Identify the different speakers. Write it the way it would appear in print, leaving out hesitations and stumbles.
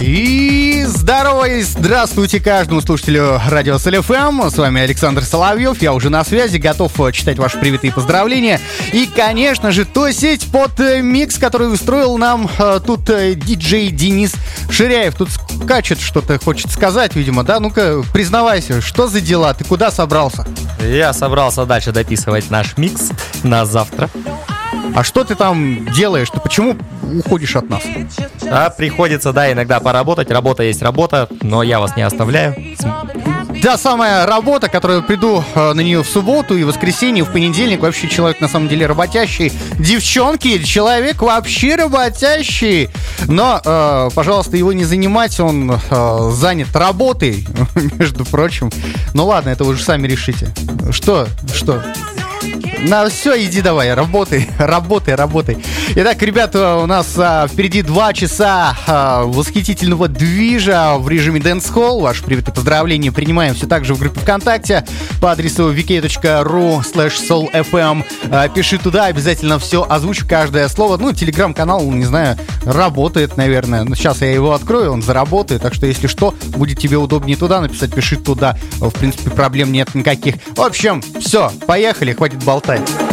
Speaker 1: И здравствуйте каждому слушателю Радио Соль.ФМ. С вами Александр Соловьев. Я уже на связи, готов читать ваши привитые поздравления. И, конечно же, тусить под микс, который устроил нам тут диджей Денис Ширяев. Тут скачет, что-то хочет сказать, видимо, да? Ну-ка, признавайся, что за дела? Ты куда собрался?
Speaker 2: Я собрался дальше дописывать наш микс на завтра.
Speaker 1: А что ты там делаешь? Ты почему уходишь от нас?
Speaker 2: Приходится, иногда поработать. Работа есть работа, но я вас не оставляю.
Speaker 1: Та самая работа, которую приду на нее в субботу и воскресенье, в понедельник. Вообще человек на самом деле работящий. Девчонки, человек вообще работящий. Но, пожалуйста, его не занимать, он занят работой, между прочим. Ну ладно, это вы уже сами решите. Что? На все, иди давай, работай. Итак, ребята, у нас впереди 2 часа восхитительного движа в режиме Dance Hall. Ваши привет и поздравления принимаем все так же в группе ВКонтакте по адресу vk.ru/soulfm. Пиши туда, обязательно все озвучу, каждое слово. Ну, телеграм-канал, не знаю, работает, наверное. Но сейчас я его открою, он заработает. Так что, если что, будет тебе удобнее туда написать, пиши туда. В принципе, проблем нет никаких. В общем, все, поехали, хватит болтать.